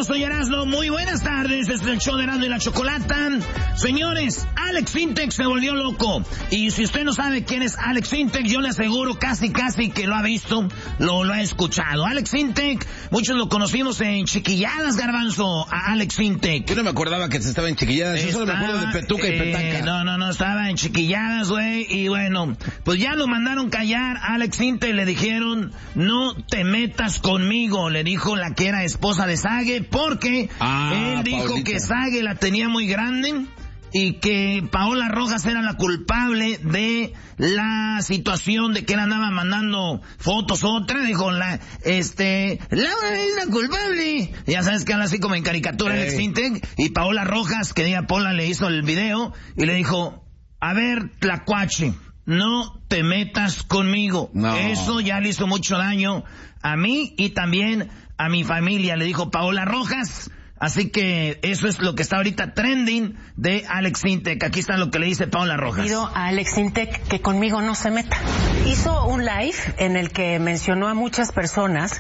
yo soy Erasmo, muy buenas tardes, este es el show de Erasmo y la Chocolata. Señores, Alex Sintek se volvió loco, y si usted no sabe quién es Alex Sintek, yo le aseguro casi que lo ha visto, lo ha escuchado. Alex Sintek, muchos lo conocimos en Chiquilladas, Garbanzo, a Alex Sintek. Yo no me acordaba que estaba en Chiquilladas, yo solo me acuerdo de Petuca y Petaca. No, estaba en Chiquilladas, güey, y bueno, pues ya lo mandaron callar a Alex Sintek, le dijeron, no te metas conmigo, le dijo la que era esposa de Sage, porque él dijo Paulita. que Sage la tenía muy grande y que Paola Rojas era la culpable de la situación de que él andaba mandando fotos. Otra dijo, Laura es la culpable. Ya sabes que habla así como en caricatura Alex Sintek, y Paola Rojas, que diga Paola, le hizo el video y le dijo, a ver, tlacuache, no te metas conmigo. No. Eso ya le hizo mucho daño a mí y también a mi familia, le dijo Paola Rojas. Así que eso es lo que está ahorita trending de Alex Sintek. Aquí está lo que le dice Paola Rojas. Pido a Alex Sintek que conmigo no se meta. Hizo un live en el que mencionó a muchas personas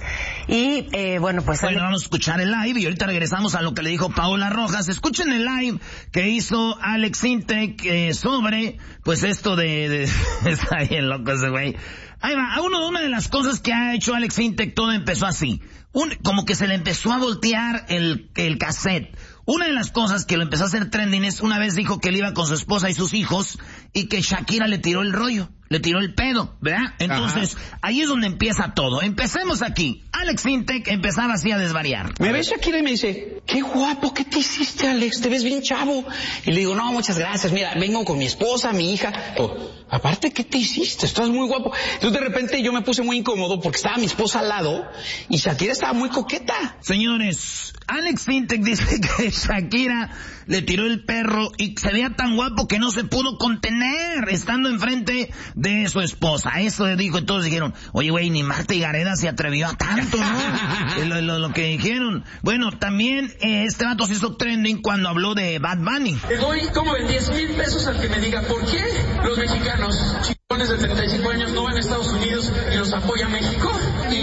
y bueno, vamos a escuchar el live y ahorita regresamos a lo que le dijo Paola Rojas. Escuchen el live que hizo Alex Sintek sobre pues esto de está bien loco ese güey. Ahí va, una de las cosas que ha hecho Alex Sintek, todo empezó así. Como que se le empezó a voltear el cassette. Una de las cosas que lo empezó a hacer trending es una vez dijo que él iba con su esposa y sus hijos y que Shakira le tiró el rollo, le tiró el pedo, ¿verdad? Entonces, ahí es donde empieza todo. Empecemos aquí. Alex Sintek empezaba así a desvariar. Me ve Shakira y me dice, qué guapo, ¿qué te hiciste, Alex? Te ves bien chavo. Y le digo, no, muchas gracias, mira, vengo con mi esposa, mi hija. Aparte, ¿qué te hiciste? Estás muy guapo. Entonces de repente yo me puse muy incómodo porque estaba mi esposa al lado y Shakira estaba muy coqueta. Señores, Alex Sintek dice que Shakira le tiró el perro y se veía tan guapo que no se pudo contener estando enfrente de su esposa. Eso dijo, entonces dijeron, oye güey, ni Marta y Gareda se atrevió a tanto, ¿no? lo que dijeron. Bueno, también este vato se hizo trending cuando habló de Bad Bunny. Le doy como en 10,000 pesos al que me diga por qué los mexicanos chingones de 35 años no van a Estados Unidos y los apoya México,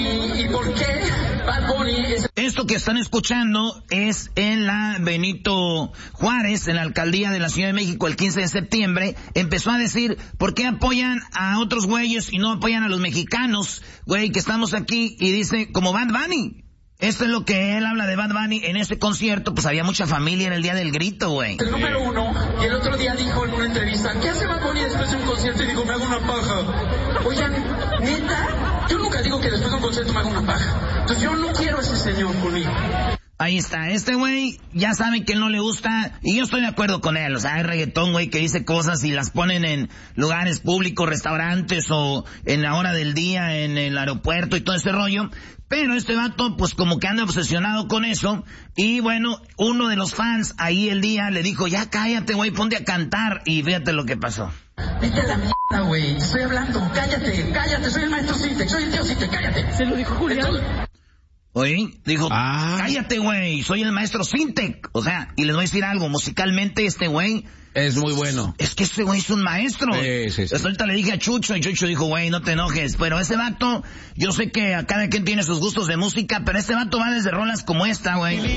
y por qué Bad Bunny es... Esto que están escuchando es en la Benito Juárez, en la alcaldía de la Ciudad de México, el 15 de septiembre, empezó a decir, ¿por qué apoyan a otros güeyes y no apoyan a los mexicanos, güey, que estamos aquí? Y dice, como Bad Bunny. Esto es lo que él habla de Bad Bunny. En este concierto, pues había mucha familia en el día del grito, güey. El número uno, y el otro día dijo en una entrevista, ¿qué hace Bad Bunny después de un concierto? Y digo, me hago una paja. Oigan, ¿neta? Yo nunca digo que después de un concierto me hago una paja. Entonces yo no quiero a ese señor conmigo. Ahí está, este güey, ya saben que él no le gusta, y yo estoy de acuerdo con él, o sea, hay reggaetón, güey, que dice cosas y las ponen en lugares públicos, restaurantes, o en la hora del día, en el aeropuerto y todo ese rollo, pero este vato, pues como que anda obsesionado con eso, y bueno, uno de los fans ahí el día le dijo, ya cállate, güey, ponte a cantar, y fíjate lo que pasó. Vete a la mierda, güey, te estoy hablando, cállate, soy el maestro Sintek, soy el tío Sintek, cállate. Se lo dijo Julián. Oye, dijo, cállate, güey, soy el maestro Sintek. O sea, y les voy a decir algo, musicalmente este güey es muy bueno. Es que este güey es un maestro. Sí. Pues ahorita le dije a Chucho, y Chucho dijo, güey, no te enojes. Pero ese vato, yo sé que a cada quien tiene sus gustos de música, pero este vato va desde rolas como esta, güey.